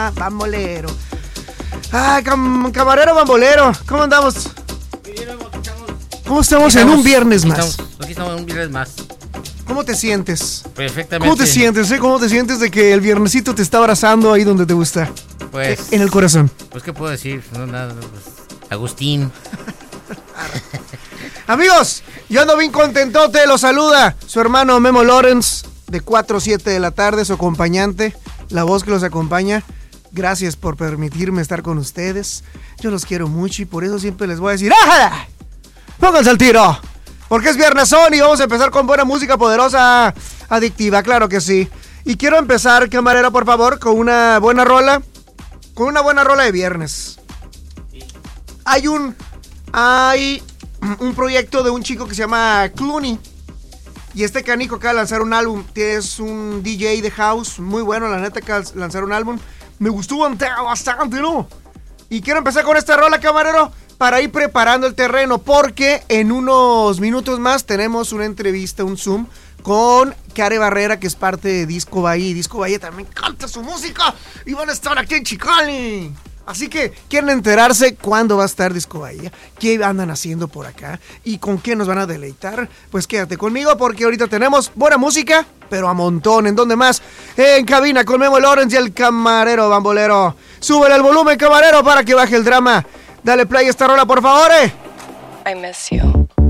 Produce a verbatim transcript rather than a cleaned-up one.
Bambolero. Ah, cam- camarero bambolero, ¿cómo andamos? ¿Cómo estamos en un viernes más? Estamos, aquí estamos en un viernes más. ¿Cómo te sientes? Perfectamente. ¿Cómo te sientes, eh? ¿Cómo te sientes de que el viernesito te está abrazando ahí donde te gusta? Pues... En el corazón. Pues, ¿qué puedo decir? No, nada, pues, Agustín. Amigos, yo ando bien contentote, lo saluda su hermano Memo Lawrence, de cuatro a siete de la tarde, su acompañante, la voz que los acompaña. Gracias por permitirme estar con ustedes. Yo los quiero mucho y por eso siempre les voy a decir ¡ájala! ¡Pónganse al tiro! Porque es viernesón y vamos a empezar con buena música poderosa, adictiva, claro que sí. Y quiero empezar, camarero, por favor, con una buena rola, con una buena rola de viernes. Hay un, hay un proyecto de un chico que se llama Clooney. Y este canico acaba de lanzar un álbum. Es un D J de house muy bueno, la neta, acaba de lanzar un álbum. Me gustó bastante, ¿no? Y quiero empezar con esta rola, camarero, para ir preparando el terreno, porque en unos minutos más tenemos una entrevista, un Zoom, con Care Barrera, que es parte de Disco Bahía. Disco Bahía también canta su música y van a estar aquí en Chicali. Así que quieren enterarse cuándo va a estar Disco Bahía, qué andan haciendo por acá y con qué nos van a deleitar. Pues quédate conmigo porque ahorita tenemos buena música, pero a montón. ¿En dónde más? En cabina con Memo Lawrence y el camarero bambolero. Súbele el volumen, camarero, para que baje el drama. Dale play a esta rola, por favor, eh. I miss you.